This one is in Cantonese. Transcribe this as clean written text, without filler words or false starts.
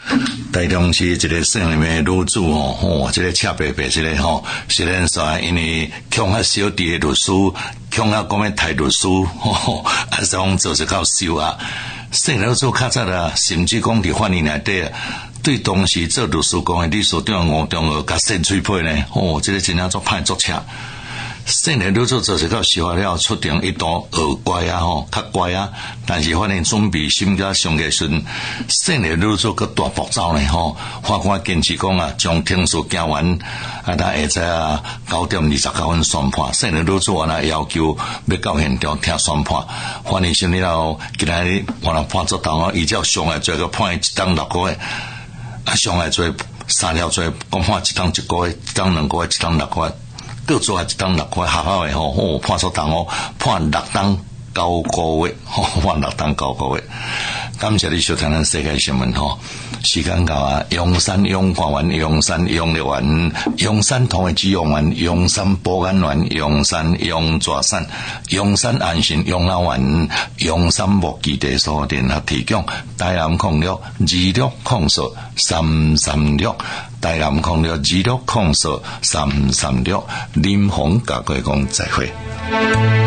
台中市一个省里面的女主这个赤白白这个虽然说因为强较小弟的律师，强较讲要抬律师啊，总做是较少啊。省里做较早啦，甚至讲伫法院内底啊，对当时做律师讲的理事长吴中和甲扇嘴皮呢，这个真正做歹做车。省里做是到司法了出庭一度学乖啊较乖啊，但是法院准备审甲上个时阵，省里做个大步骤呢法官坚持讲啊，将庭事行完啊，咱下早啊9点29分宣判。省里做完了要求要到现场听宣判，法院审理了，今日我人判作当依照上来做个判一当6个月，啊上来做3条做讲判一当1个月，一当2个月，一当6个月。各做一当6个月，合法的判错当判6当9个月，判6当9个月。感谢你收听咱世界新闻时间到啊！阳山阳官员、阳山阳立员、阳山同的指用员、阳山保安员、阳山阳抓山、阳山安心养老院、阳山木基地所联合提供。台南06 2604 336，台南06 2604 336，林鸿甲各位讲再会。